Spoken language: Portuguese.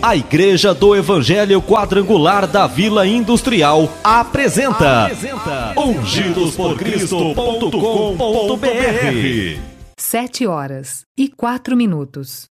A Igreja do Evangelho Quadrangular da Vila Industrial apresenta ungidosporcristo.com.br. 7h04.